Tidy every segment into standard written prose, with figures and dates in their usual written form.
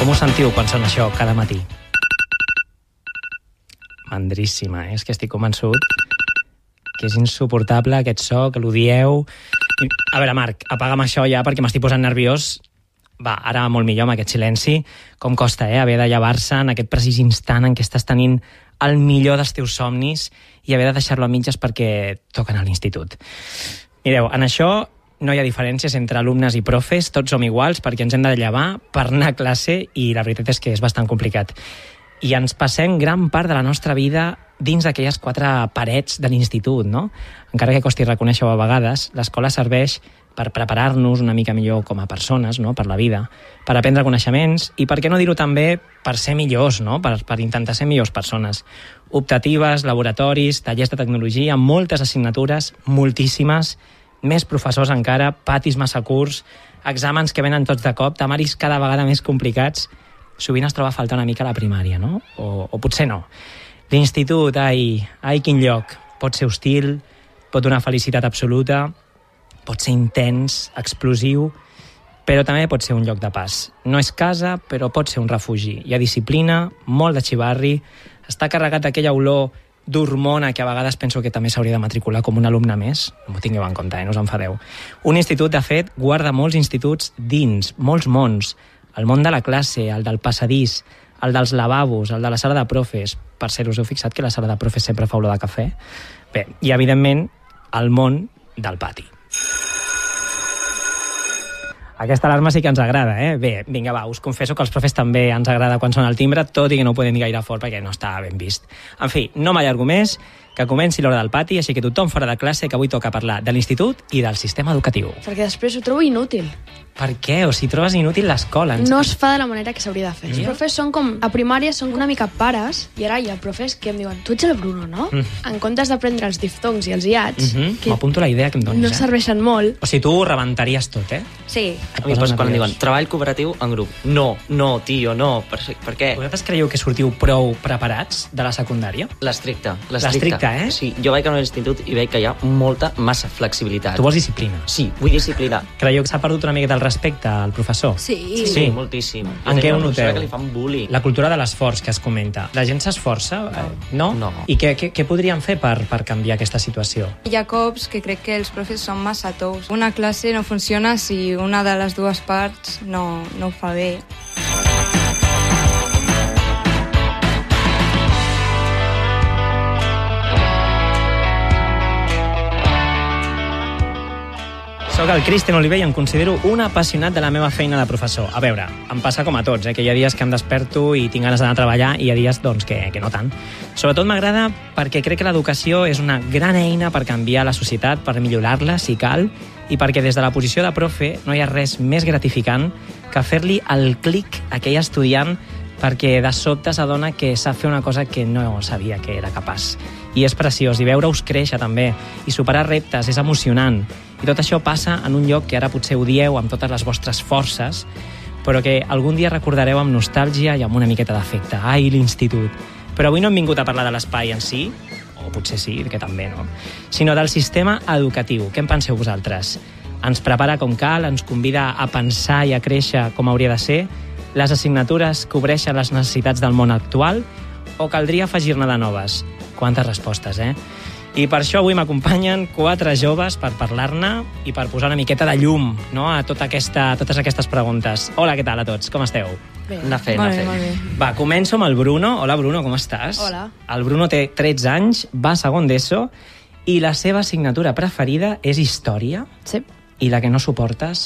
Com us sentiu quan sona això cada matí? Mandríssima, és que estic convençut que és insuportable aquest so, que l'odieu. A veure, Marc, apaga'm això ja perquè m'estic posant nerviós. Va, ara molt millor amb aquest silenci. Com costa, haver de llevar-se en aquest precís instant en què estàs tenint el millor dels teus somnis i haver de deixar-lo a mitges perquè toquen a l'institut. Mireu, en això no hi ha diferències entre alumnes i profes, tots som iguals perquè ens hem de llevar per anar a classe i la veritat és que és bastant complicat. I ens passem gran part de la nostra vida dins d'aquelles 4 parets de l'institut, no? Encara que costi reconèixer-ho a vegades, l'escola serveix per preparar-nos una mica millor com a persones, no? Per la vida, per aprendre coneixements i, per què no dir-ho també, per ser millors, no? Per intentar ser millors persones. Optatives, laboratoris, tallers de tecnologia, moltes assignatures, moltíssimes, més professors encara, patis massa curts, exàmens que venen tots de cop, temaris cada vegada més complicats. Sovint es troba a faltar una mica la primària, no? O potser no. L'institut, ai, quin lloc. Pot ser hostil, pot donar felicitat absoluta, pot ser intens, explosiu, però també pot ser un lloc de pas. No és casa, però pot ser un refugi. Hi ha disciplina, molt de xivarri, està carregat d'aquella olor d'hormona que a vegades penso que també s'hauria de matricular com un alumne més. No m'ho tingueu en compte, no us enfadeu. Un institut, de fet, guarda molts instituts dins, molts mons. El món de la classe, el del passadís, el dels lavabos, el de la sala de profes. Per cert, us heu fixat que la sala de profes sempre fa olor de cafè? Bé, i evidentment el món del pati. Aquesta alarma sí que ens agrada, Bé, vinga, va, us confesso que als profes també ens agrada quan sona el timbre, tot i que no ho podem dir gaire fort perquè no està ben vist. En fi, no m'allargo més, que comenci l'hora del pati, així que tothom fora de classe, que avui toca parlar de l'institut i del sistema educatiu. Perquè després ho trobo inútil. Per què? O si trobes inútil l'escola. No es fa de la manera que s'hauria de fer. Els profes són com, a primària són una mica pares, i ara hi ha profes que em diuen, tu ets el Bruno, no? En comptes d'aprendre els diftongs i els iats, que m'apunto la idea que em donis, no serveixen molt. O sigui, tu ho rebentaries tot, Sí. A mi quan em diuen, treball cooperatiu en grup. No, tio, no. Per què? Vosaltres creieu que sortiu prou preparats de la secundària? L'estricte. L'estricte, Sí, jo vaig anar a l'institut i veig que hi ha massa flexibilitat. Tu vols disciplina? Sí, vull disciplina. Creieu que s'ha perdut una mica del respecte al professor? Sí, moltíssim. En què ho noteu? Que li fan bullying. La cultura de l'esforç que es comenta. La gent s'esforça? No? I què podríem fer per canviar aquesta situació? Hi ha cops que crec que els profes són massa tous. Una classe no funciona si una de les dues parts no ho fa bé. Soc el Cristian Oliver i em considero un apassionat de la meva feina de professor. A veure, em passa com a tots, que hi ha dies que em desperto i tinc ganes d'anar a treballar i hi ha dies doncs, que no tant. Sobretot m'agrada perquè crec que l'educació és una gran eina per canviar la societat, per millorar-la, si cal, i perquè des de la posició de profe no hi ha res més gratificant que fer-li el clic a aquell estudiant perquè de sobte s'adona que sap fer una cosa que no sabia que era capaç. I és preciós, i veure-us créixer també, i superar reptes, és emocionant. I tot això passa en un lloc que ara potser odieu amb totes les vostres forces, però que algun dia recordareu amb nostàlgia i amb una miqueta d'afecte. Ai, l'institut. Però avui no hem vingut a parlar de l'espai en si, o potser sí, que també no, sinó del sistema educatiu. Què en penseu vosaltres? Ens prepara com cal, ens convida a pensar i a créixer com hauria de ser? Les assignatures cobreixen les necessitats del món actual o caldria afegir-ne de noves? Quantes respostes, I per això avui m'acompanyen 4 joves per parlar-ne i per posar una miqueta de llum, no, a totes aquestes preguntes. Hola, què tal a tots? Com esteu? Bé. Anar fent. Va, començo amb el Bruno. Hola, Bruno, com estàs? Hola. El Bruno té 13 anys, va a segon d'ESO i la seva assignatura preferida és història. Sí. I la que no suportes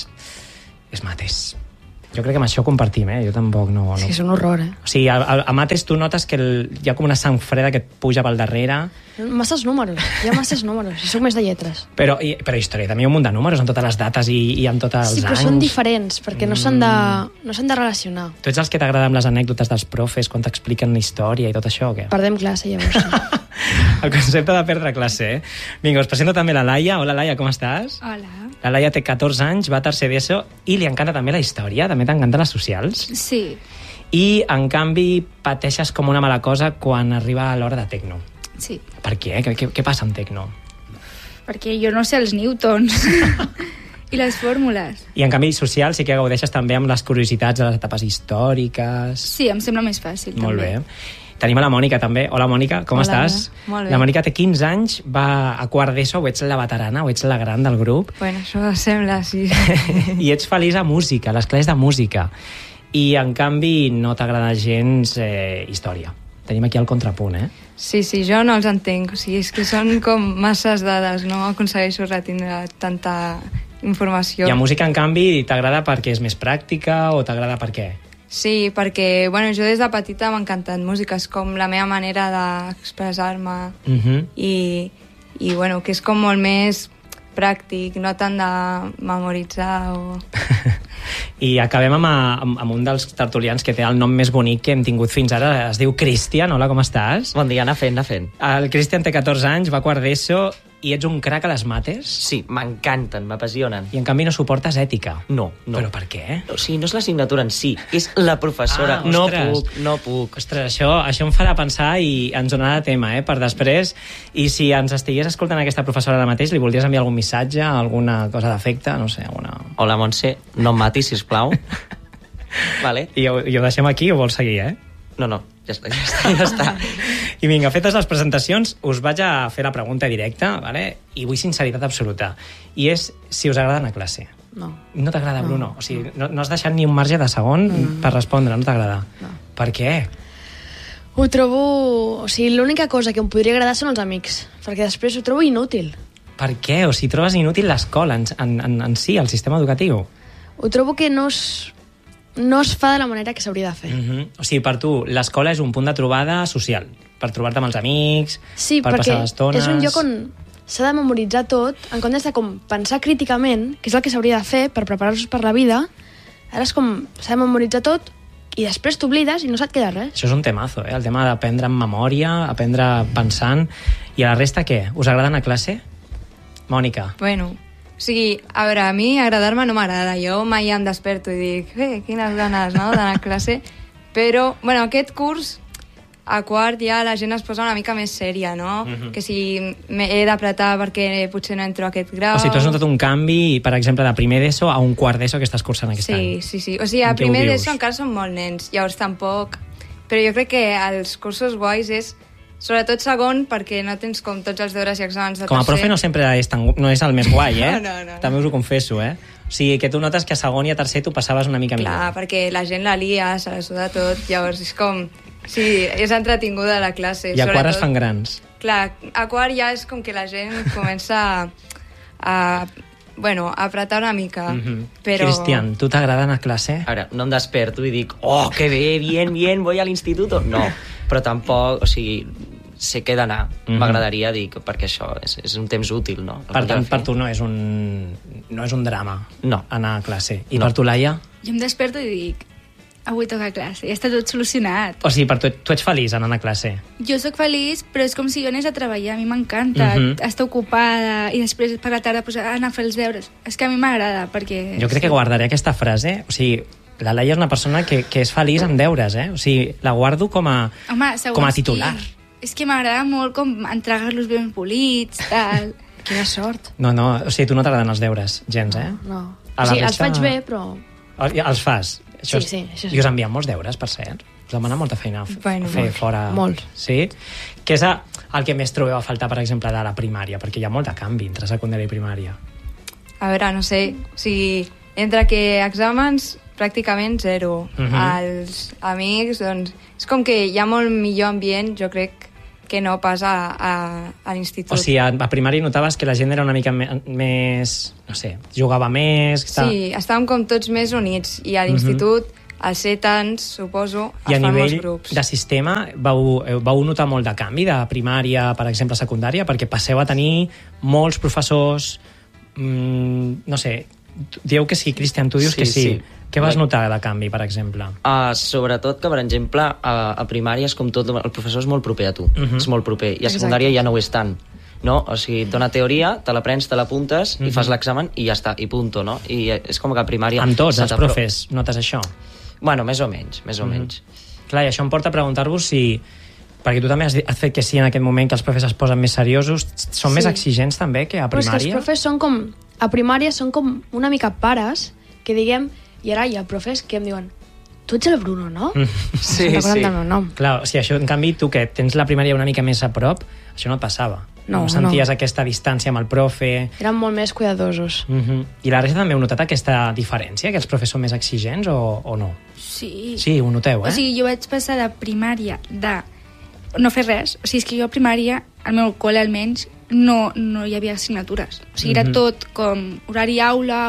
és mates. Jo crec que amb això compartim, Jo tampoc no... Sí, és un horror, O sigui, a mates tu notes que hi ha com una sang freda que et puja pel darrere. Masses números, hi ha masses números, i soc més de lletres. Però història, també hi ha un munt de números amb totes les dates i amb tots els anys. Sí, però són diferents, perquè no s'han de relacionar. Tu ets els que t'agraden les anècdotes dels profes quan t'expliquen la història i tot això, o què? Perdem classe, llavors. El concepte de perdre classe, Vinga, us presento també la Laia. Hola, Laia, com estàs? Hola. La Laia té 14 anys, va a tercer d'ESO i li encanta també la història, també t'encanten les socials. Sí. I, en canvi, pateixes com una mala cosa quan arriba l'hora de tecno. Sí. Per què? Què passa amb tecno? Perquè jo no sé els newtons. I les fórmules. I en canvi social sí que gaudeixes també amb les curiositats de les etapes històriques. Sí, em sembla més fàcil. Molt també. bé. Tenim a la Mònica també. Hola Mònica, com estàs? Molt bé. La Mònica té 15 anys, va a quart d'ESO, o ets la veterana o ets la gran del grup. Bueno, això sembla, sí. I ets feliç a música, a les classes de música. I en canvi no t'agrada gens història. Tenim aquí el contrapunt, eh? Sí, jo no els entenc. O sigui, és que són com masses dades, no aconsegueixo retindre tanta informació. I a música, en canvi, t'agrada perquè és més pràctica o t'agrada per què? Sí, perquè bueno, jo des de petita m'ha encantat música, és com la meva manera d'expressar-me i bueno, que és com molt més pràctic, no tant de memoritzar o... I acabem amb un dels tertulians que té el nom més bonic que hem tingut fins ara. Es diu Cristian. Hola, com estàs? Bon dia, anar fent. El Cristian té 14 anys, va a quart d'ESO i ets un crac a les mates? Sí, m'encanten, m'apassionen. I en canvi no suportes ètica? No. Però per què? O sigui, no és l'assignatura en si, és la professora. No puc. Ostres, això em farà pensar i ens donarà tema, per després. I si ens estigués escoltant aquesta professora ara mateix, li voldries enviar algun missatge, alguna cosa d'afecte, no sé, alguna... Hola, Montse, no em matis, sisplau. Vale. I ho deixem aquí o vols seguir, No, ja està. I vinga, fetes les presentacions, us vaig a fer la pregunta directa, vale? I vull sinceritat absoluta. I és si us agrada anar a classe. No. No t'agrada, Bruno? O sigui, no has deixat ni un marge de segon per respondre, no t'agrada? No. Per què? Ho trobo... O sigui, l'única cosa que em podria agradar són els amics, perquè després ho trobo inútil. Per què? O sigui, trobes inútil l'escola en si, el sistema educatiu? Ho trobo que no es fa de la manera que s'hauria de fer. O sigui, per tu, l'escola és un punt de trobada social, per trobar-te amb els amics, sí, per passar estones... és un lloc on s'ha de memoritzar tot, en comptes de com pensar críticament, que és el que s'hauria de fer per preparar-nos per la vida. Ara és com s'ha de memoritzar tot i després t'oblides i no se't queda res. Això és un temazo, el tema d'aprendre en memòria, aprendre pensant. I a la resta, què? Us agrada anar a classe? Mònica? Bueno, o sigui, a veure, a mi agradar-me no m'agrada. Jo mai em desperto i dic, quines ganes, no?, d'anar a classe. Però, bueno, aquest curs, a quart ja la gent es posa una mica més sèria, no? Que si he d'apretar perquè potser no entro a aquest grau... O sigui, tu has notat un canvi, per exemple, de primer d'ESO a un quart d'ESO que estàs cursant aquest any. Sí. O sigui, a primer d'ESO encara són molt nens, llavors tampoc... Però jo crec que els cursos guais és... Sobretot segon, perquè no tens com tots els deures i exàmens de tercer. Com a profe no sempre no és el més guai, No. També us ho confesso, O sigui, que tu notes que a segon i a tercer tu passaves una mica millor. Clar, perquè la gent la lia, se la suda tot, llavors és com... Sí, és entretinguda la classe. I a quart es fan grans. Clar, a quart ja és com que la gent comença a apretar una mica, però... Cristian, tu t'agrada anar a classe? Ara, no em desperto i dic, oh, que bé, bien, voy a l'instituto. No, però tampoc, o sigui, sé que he d'anar. M'agradaria dir, perquè això és un temps útil, no? Per tant, per tu no és un drama anar a classe. I per tu, Laia? Jo em desperto i dic, avui toca classe, ja està tot solucionat. O sigui, tu ets feliç anant a classe? Jo sóc feliç, però és com si jo anés a treballar, a mi m'encanta estar ocupada i després per la tarda anar a fer els deures. És que a mi m'agrada, perquè... Jo crec que guardaré aquesta frase, o sigui, la Laia és una persona que és feliç amb deures, O sigui, la guardo com a titular. És que m'agrada molt com entregar-los ben polits, tal... Quina sort. No, o sigui, tu no t'agraden els deures, gens, No. O sigui, els faig bé, però... Els fas? Sí, això sí. I us envien molts deures, per cert? Us demana molta feina fer fora... Molts. Sí? Què és el que més trobeu a faltar, per exemple, de la primària? Perquè hi ha molt de canvi entre secundària i primària. A veure, no sé, o sigui, entre que exàmens pràcticament zero. Els amics, doncs, és com que hi ha molt millor ambient, jo crec, que no pas a l'institut. O sigui, a primària notaves que la gent era una mica més, no sé, jugava més... Sí, estàvem com tots més units, i a l'institut, al ser tants, suposo, es fan molts grups. I a nivell de sistema, vau notar molt de canvi de primària, per exemple, a secundària, perquè passeu a tenir molts professors, no sé, dieu que sí, Cristian, tu dius que sí. Què vas notar de canvi, per exemple? Sobretot que, per exemple, a primària és com tot, el professor és molt proper a tu, és molt proper, i a secundària ja no ho és tant, no? O sigui, et dona teoria, te l'aprens, te l'apuntes, i fas l'examen, i ja està, i punto, no? I és com que a primària... Amb tots els profes notes això? Bueno, més o menys. Clar, i això em porta a preguntar-vos si... Perquè tu també has fet que sí en aquest moment que els profes es posen més seriosos. Són més exigents també que a primària? Però és que els profes són com a primària són com una mica pares, que diguem, i ara hi ha profes que em diuen tu ets el Bruno, no? Sí, Se'n recorden sí. del meu nom. Clar, o sigui, això, en canvi, tu que tens la primària una mica més a prop, això no et passava. No, senties no. aquesta distància amb el profe. Eren molt més cuidadosos. I la resta també heu notat aquesta diferència, que els profes són més exigents o no? Sí. Sí, ho noteu, O sigui, jo vaig passar de primària de no fer res. O sigui, és que jo a primària, al meu col·le almenys, no hi havia assignatures. O sigui, era tot com horari aula,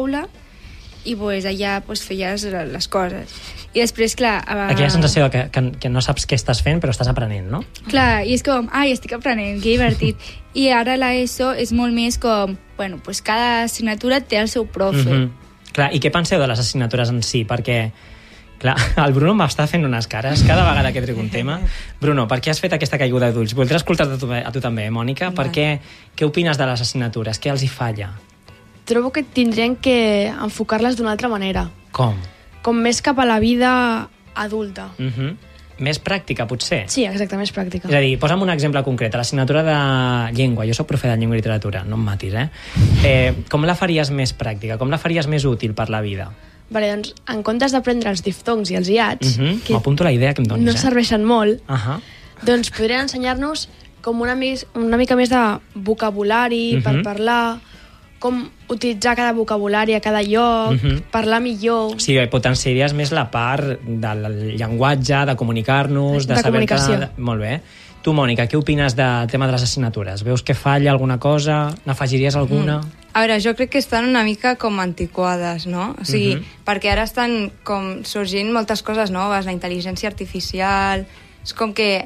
i pues, allà pues, feies les coses. I després, clar... Aquella sensació que no saps què estàs fent, però estàs aprenent, no? Clar, i és com, estic aprenent, que divertit. I ara l'ESO és molt més com, bueno, pues cada assignatura té el seu profe. Clar, i què penseu de les assignatures en si? Perquè, clar, el Bruno m'està fent unes cares cada vegada que trec un tema. Bruno, per què has fet aquesta caiguda d'ulls? Voldré escoltar-te a tu també, Mònica. Què opines de les assignatures? Què els hi falla? Trobo que tindrien que enfocar-les d'una altra manera. Com? Com més cap a la vida adulta. Més pràctica, potser? Sí, exacte, més pràctica. És a dir, posa'm un exemple concret. A l'assignatura de llengua, jo soc profe de llengua i literatura, no em matis, com la faries més pràctica? Com la faries més útil per la vida? Vale, doncs, en comptes d'aprendre els diftongs i els iats, que m'apunto la idea que em donis, no serveixen molt, doncs podrien ensenyar-nos com una mica més de vocabulari per parlar, com utilitzar cada vocabulari a cada lloc, parlar millor... Sí, potenciaries més la part del llenguatge, de comunicar-nos, de saber... comunicació. Molt bé. Tu, Mònica, què opines del tema de les assignatures? Veus que falla alguna cosa? N'afegiries alguna? A veure, jo crec que estan una mica com antiquades, no? O sigui, perquè ara estan com sorgint moltes coses noves, la intel·ligència artificial... És com que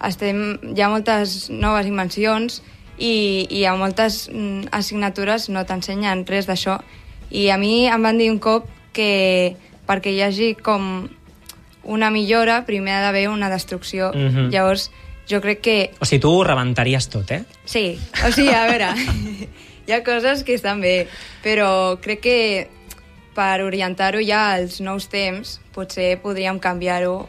hi ha moltes noves invencions i hi ha moltes assignatures no t'ensenyen res d'això. I a mi em van dir un cop que perquè hi hagi com una millora primer ha d'haver una destrucció. Llavors, jo crec que... O sigui, tu ho rebentaries tot, Sí, o sigui, a veure, hi ha coses que estan bé, però crec que per orientar-ho ja als nous temps potser podríem canviar-ho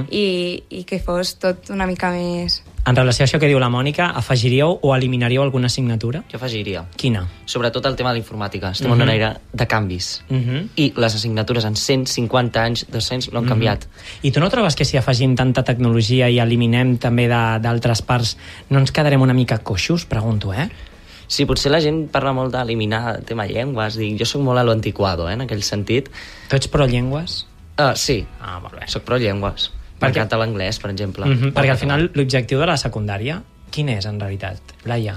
i que fos tot una mica més... En relació a això que diu la Mònica, afegiríeu o eliminaríeu alguna assignatura? Jo afegiria. Quina? Sobretot el tema de la informàtica. Estem en una era de canvis. I les assignatures en 150 anys, 200, no han canviat. I tu no trobes que si afegim tanta tecnologia i eliminem també d'altres parts no ens quedarem una mica coixos? Pregunto, Sí, potser la gent parla molt d'eliminar el tema llengües. Jo soc molt a lo antiquado, en aquell sentit. Tu ets pro llengües? Sí. Molt bé. Soc pro llengües. M'encanta l'anglès, per exemple. Perquè al final l'objectiu de la secundària, quin és en realitat, Laia?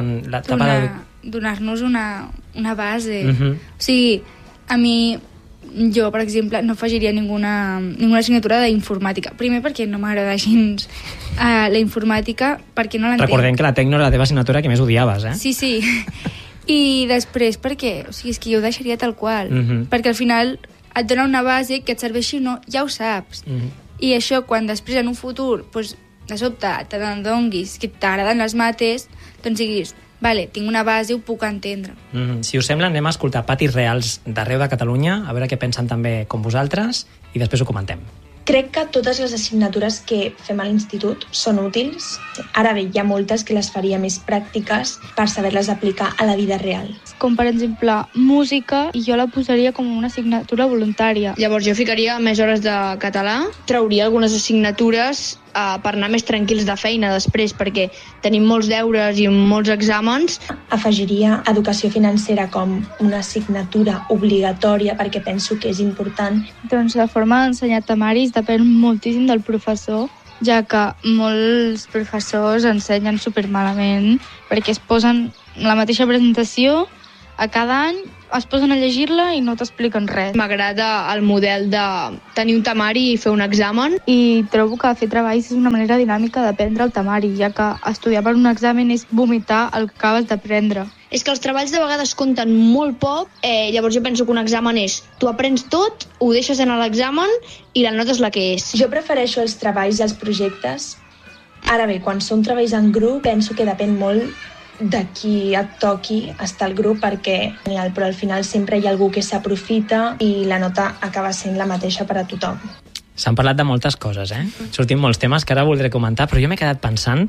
Donar-nos una base. O sigui, a mi, jo, per exemple, no afegiria ninguna assignatura d'informàtica. Primer perquè no m'agrada gens la informàtica, perquè no l'entenc. Recordem que la tecno era la teva assignatura que més odiaves, Sí. I després perquè, o sigui, és que jo ho deixaria tal qual. Perquè al final et dona una base que et serveixi o no, ja ho saps. I això, quan després en un futur, doncs, de sobte, t'adonguis que t'agraden les mates, doncs diguis, vale, tinc una base, ho puc entendre. Si us sembla, anem a escoltar patis reals d'arreu de Catalunya, a veure què pensen també com vosaltres, i després ho comentem. Crec que totes les assignatures que fem a l'institut són útils. Ara bé, hi ha moltes que les faria més pràctiques per saber-les aplicar a la vida real. Com per exemple música, i jo la posaria com una assignatura voluntària. Llavors jo ficaria més hores de català, trauria algunes assignatures per anar més tranquils de feina després, perquè tenim molts deures i molts exàmens. Afegiria educació financera com una assignatura obligatòria perquè penso que és important. Doncs la forma d'ensenyar temaris depèn moltíssim del professor, ja que molts professors ensenyen supermalament perquè es posen la mateixa presentació a cada any, es posen a llegir-la i no t'expliquen res. M'agrada el model de tenir un temari i fer un examen. I trobo que fer treballs és una manera dinàmica d'aprendre el temari, ja que estudiar per un examen és vomitar el que acabes d'aprendre. És que els treballs de vegades compten molt poc, llavors jo penso que un examen és tu aprens tot, ho deixes en l'examen i la nota és la que és. Jo prefereixo els treballs i els projectes. Ara bé, quan són treballs en grup, penso que depèn molt de qui et toqui estar al grup, perquè però al final sempre hi ha algú que s'aprofita i la nota acaba sent la mateixa per a tothom. S'han parlat de moltes coses, Sortim molts temes que ara voldré comentar, però jo m'he quedat pensant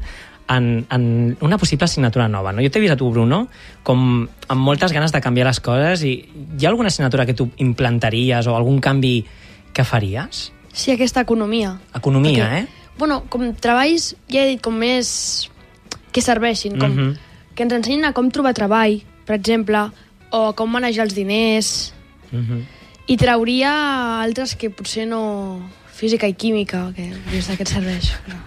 en una possible assignatura nova, no? Jo t'he vist a tu, Bruno, com amb moltes ganes de canviar les coses, i hi ha alguna assignatura que tu implantaries o algun canvi que faries? Sí, aquesta economia. Economia, perquè, bueno, com treballs, ja he dit, com més que serveixin, com que ens ensenyin a com trobar treball, per exemple, o com manejar els diners, i trauria altres que potser no... Física i química, que des d'aquest serveix.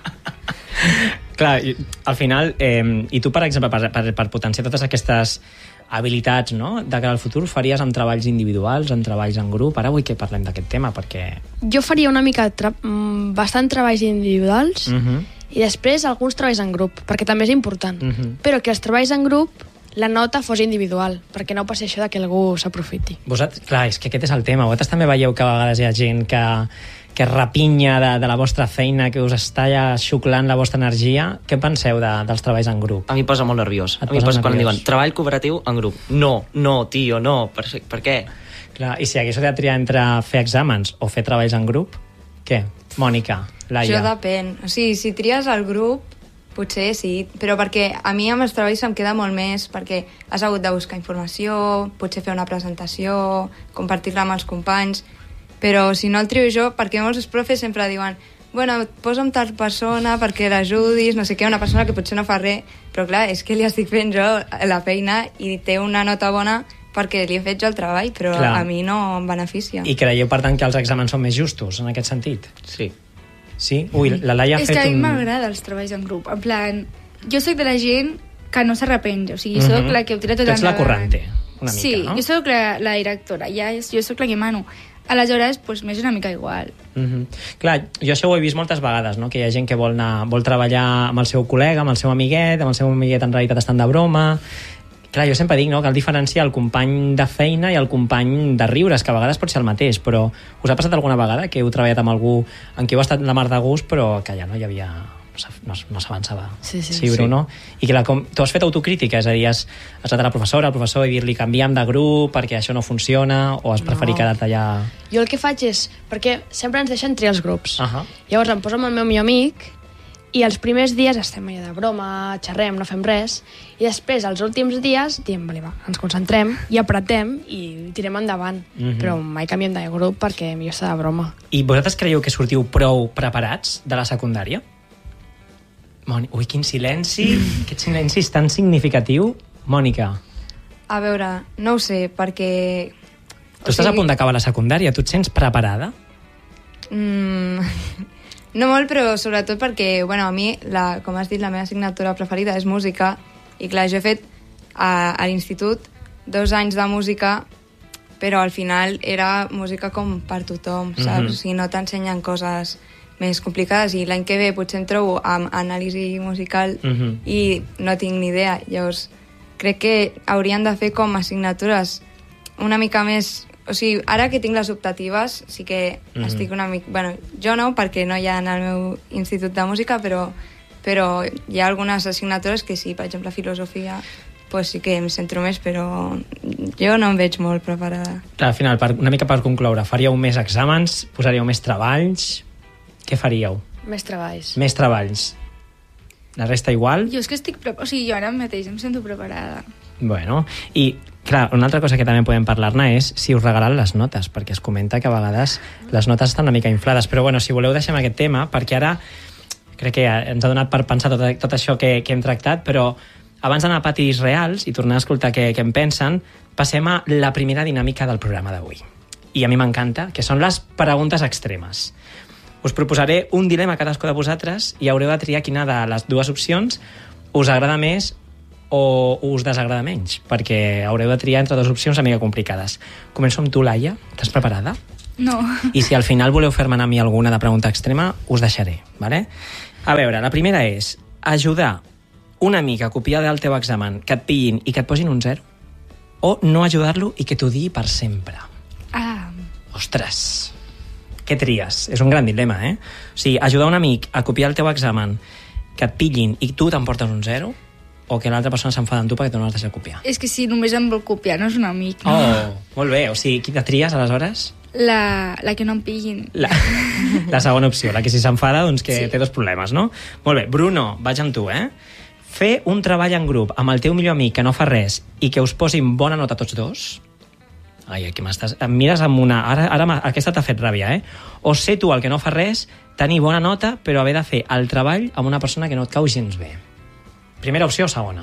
Clar, al final, i tu, per exemple, per potenciar totes aquestes habilitats, no?, de cara al futur, faries amb treballs individuals, amb treballs en grup? Ara vull que parlem d'aquest tema, perquè... Jo faria una mica bastant treballs individuals i després alguns treballs en grup, perquè també és important. Però que els treballs en grup la nota fos individual, perquè no passi això que algú s'aprofiti. Clar, és que aquest és el tema. Vosaltres també veieu que a vegades hi ha gent que rapinya de la vostra feina, que us està ja xuclant la vostra energia. Què penseu dels treballs en grup? A mi em posa molt nerviós. A mi em posa quan em diuen treball cooperatiu en grup. No, tio, no. Per què? Clar, i si haguéssiu de triar entre fer exàmens o fer treballs en grup, què? Mònica, Laia. Això depèn. O sigui, si tries el grup, potser sí, però perquè a mi amb els treballs em queda molt més, perquè has hagut de buscar informació, potser fer una presentació, compartir-la amb els companys, però si no el trio jo, perquè molts profes sempre diuen bueno, posa'm tal persona perquè l'ajudis, no sé què, una persona que potser no fa res, però clar, és que li estic fent jo la feina i té una nota bona perquè li he fet jo el treball, però clar, a mi no em beneficia. I creieu, per tant, que els exàmens són més justos en aquest sentit? Sí. Sí? Ui, la Laia ha fet És que a mi m'agrada els treballs en grup. En plan, jo soc de la gent que no s'arrepenja. O sigui, soc la que ho tira tot endavant. Tu ets la corrente, una mica, sí, no? Sí, jo soc la directora. Jo soc la que mano. Aleshores, doncs, m'és una mica igual. Clar, jo això ho he vist moltes vegades, no? Que hi ha gent que vol treballar amb el seu col·lega, amb el seu amiguet en realitat estan de broma. Clar, jo sempre dic, no?, cal diferenciar el company de feina i el company de riures, que a vegades pot ser el mateix, però us ha passat alguna vegada que heu treballat amb algú en qui heu estat la mar de gust, però que ja no hi havia... no s'avançava? Sí, Bruno? I que tu has fet autocrítica, és a dir, has anat a la professora, al professor, i dir-li canviem de grup perquè això no funciona, o has preferit quedar-te allà... Jo el que faig és... perquè sempre ens deixen triar els grups. Llavors em poso amb el meu millor amic i els primers dies estem allà de broma, xerrem, no fem res, i després, els últims dies, diem, vale, va, ens concentrem i apretem i tirem endavant, però mai canviem de grup perquè millor està de broma. I vosaltres creieu que sortiu prou preparats de la secundària? Ui, quin silenci, aquest silenci és tan significatiu. Mònica. A veure, no ho sé, perquè... Tu estàs a punt d'acabar la secundària, tu et sents preparada? No molt, però sobretot perquè, bueno, a mi, com has dit, la meva assignatura preferida és música, i clar, jo he fet a l'institut 2 anys de música, però al final era música com per tothom, saps? O sigui, no t'ensenyen coses més complicades, i l'any que ve potser em trobo amb anàlisi musical i no tinc ni idea. Llavors, crec que haurien de fer com assignatures una mica més... O sigui, ara que tinc les optatives, sí que estic una mica... Bueno, jo no, perquè no hi ha en el meu institut de música, però hi ha algunes assignatures que sí, per exemple, filosofia, pues sí que em centro més, però jo no em veig molt preparada. Clar, al final, una mica per concloure, faríeu més exàmens, posaríeu més treballs... Què faríeu? Més treballs. Més treballs. La resta igual? Jo és que estic... O sigui, jo ara mateix em sento preparada. Bueno, i clar, una altra cosa que també podem parlar-ne és si us regalen les notes, perquè es comenta que a vegades les notes estan una mica inflades, però bueno, si voleu deixem aquest tema, perquè ara crec que ens ha donat per pensar tot això que hem tractat, però abans d'anar a patis reals i tornar a escoltar què en pensen, passem a la primera dinàmica del programa d'avui. I a mi m'encanta, que són les preguntes extremes. Us proposaré un dilema a cadascú de vosaltres i haureu de triar quina de les dues opcions us agrada més o us desagrada menys, perquè haureu de triar entre dues opcions una mica complicades. Començo amb tu, Laia. Estàs preparada? No. I si al final voleu fer-me anar a mi alguna de pregunta extrema, us deixaré, vale? A veure, la primera és ajudar un amic a copiar del teu examen, que et pillin i que et posin un 0, o no ajudar-lo i que t'ho digui per sempre. Ostres, què tries? És un gran dilema, eh? O sigui, ajudar un amic a copiar el teu examen, que et pillin i tu t'emportes un 0, o que l'altra persona s'enfada amb tu perquè tu no l'has deixat copiar. És que si només em vol copiar no és un amic, no? Oh, molt bé. O sigui, quina tries, aleshores? La que no em pillin. La segona opció, la que si s'enfada, doncs que té dos problemes, no? Molt bé, Bruno, vaig amb tu, Fer un treball en grup amb el teu millor amic que no fa res i que us posin bona nota tots dos. Ai, aquí m'estàs... Em mires amb una... Ara aquesta t'ha fet ràbia, O ser tu el que no fa res, tenir bona nota, però haver de fer el treball amb una persona que no et cau gens bé. Primera opció o segona?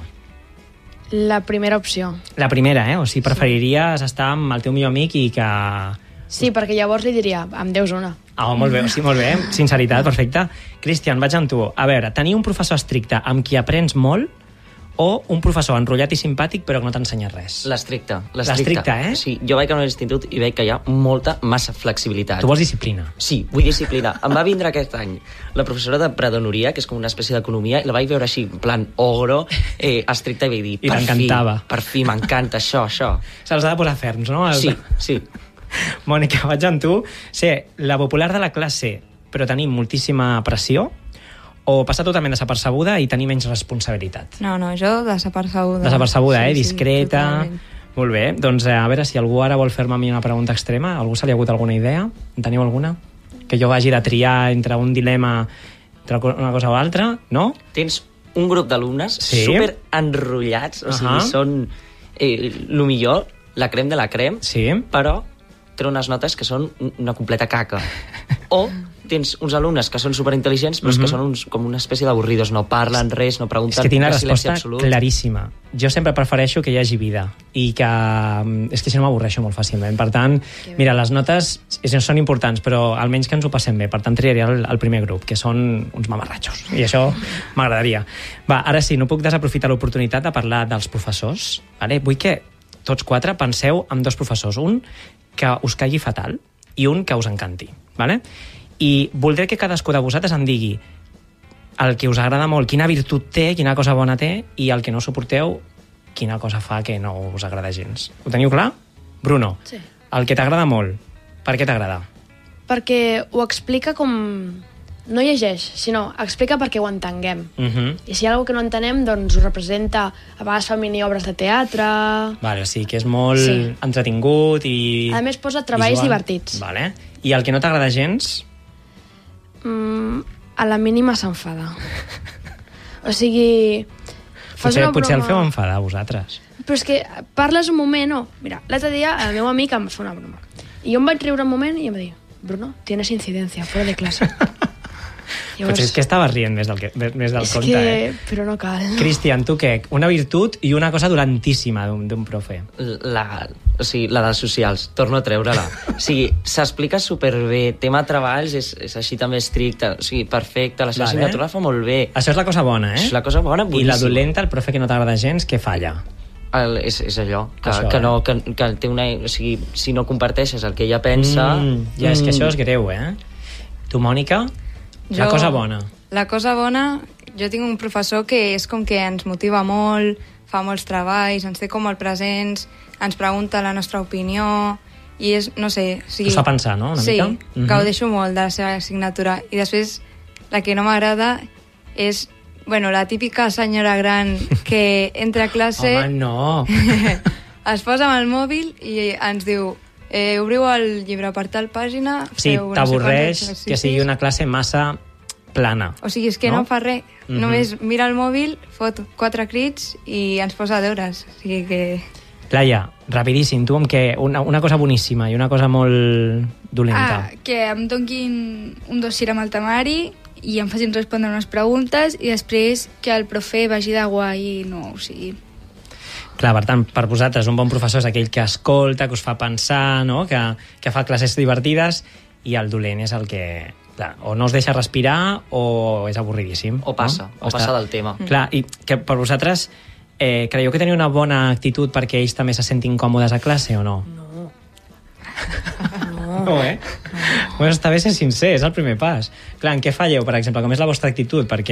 La primera opció. La primera, O sigui, preferiries estar amb el teu millor amic i que... Sí, perquè llavors li diria, em deus una. Molt bé, sí, molt bé. Sinceritat, perfecte. Cristian, vaig amb tu. A veure, tenir un professor estricte amb qui aprens molt o un professor enrotllat i simpàtic però que no t'ensenya res? L'estricte. L'estricte, Sí, jo vaig a l'institut i veig que hi ha massa flexibilitat. Tu vols disciplina? Sí, vull disciplina. Em va vindre aquest any la professora de predonoria, que és com una espècie d'economia, i la vaig veure així, en plan ogro, estricta, i vaig dir, I t'encantava. Per fi, m'encanta això. Se'ls ha de posar ferms, no? Sí. Mònica, vaig amb tu. Ser la popular de la classe però tenir moltíssima pressió o passar totalment desapercebuda i tenir menys responsabilitat? No, jo desapercebuda. Desapercebuda, discreta. Totalment. Molt bé, doncs a veure si algú ara vol fer-me a mi una pregunta extrema. Algú se li ha hagut alguna idea? En teniu alguna? Que jo hagi de triar entre un dilema, entre una cosa o altra, no? Tens un grup d'alumnes super enrotllats, o sigui, són el millor, la crem de la crem, però té unes notes que són una completa caca. O tens uns alumnes que són superintel·ligents però que són com una espècie d'avorridos, no parlen res, no pregunten. És que tinc la resposta claríssima. Jo sempre prefereixo que hi hagi vida i que... És que si no m'avorreixo molt fàcilment. Per tant, mira, les notes són importants, però almenys que ens ho passem bé. Per tant, triaria el primer grup, que són uns mamarratxos. I això m'agradaria. Va, ara sí, no puc desaprofitar l'oportunitat de parlar dels professors. Vale? Vull que tots quatre penseu en dos professors. Un que us caigui fatal i un que us encanti. Vale? I voldré que cadascú de vosaltres em digui el que us agrada molt, quina virtut té, quina cosa bona té, i el que no suporteu, quina cosa fa que no us agrada gens. Ho teniu clar? Bruno, sí. El que t'agrada molt, per què t'agrada? Perquè ho explica com... No llegeix, sinó explica perquè ho entenguem. I si hi ha alguna que no entenem, doncs ho representa. A vegades fa mini-obres de teatre... Vale, o sigui que és molt entretingut i... A més, posa treballs divertits. Vale. I el que no t'agrada gens? A la mínima s'enfada. O sigui... Potser el feu enfadar, vosaltres. Però és que parles un moment, no. Mira, l'altre dia el meu amic em va fer una broma. I jo em vaig riure un moment i em va dir: Bruno, tienes incidencia, fuera de clase. Llavors... Potser és que estava rient més del compte, Però no cal. Cristian, tu què? Una virtut i una cosa dolentíssima d'un profe. La de socials, torno a treure-la. O sigui, s'explica superbé, tema treballs és així també estricte, o sigui, perfecte, la seva assignatura fa molt bé. Això és la cosa bona, És la cosa bona, boníssima. I la dolenta, el profe que no t'agrada gens, què falla? És allò, que té una... O sigui, si no comparteixes el que ella pensa... Ja, és que això és greu, Tu, Mònica? La cosa bona. La cosa bona, jo tinc un professor que és com que ens motiva molt, fa molts treballs, ens té com molt presents, ens pregunta la nostra opinió, i és, no sé... O sigui, us fa pensar, no?, una mica? Sí, gaudeixo molt de la seva assignatura. I després, la que no m'agrada és, la típica senyora gran que entra a classe... Home, no! Es posa amb el mòbil i ens diu... obriu el llibre per tal pàgina... Sí, t'avorreix que sigui una classe massa plana. O sigui, és que no fa res. Només mira el mòbil, fot 4 crits i ens posa deures. O sigui que... Laia, rapidíssim, tu amb què? Una cosa boníssima i una cosa molt dolenta. Que em donguin un dossier amb el temari i em facin respondre unes preguntes i després que el profe vagi de guai i no, o sigui... Clar, per tant, per vosaltres un bon professor és aquell que escolta, que us fa pensar, no? que fa classes divertides, i el dolent és el que... Clar, o no us deixa respirar o és avorridíssim. O passa, no? o passa del tema. Clar, i que per vosaltres creieu que teniu una bona actitud perquè ells també se sentin còmodes a classe o no? No. No, Bueno, està bé ser sincer, és el primer pas. Clar, en què falleu, per exemple? Com és la vostra actitud? Perquè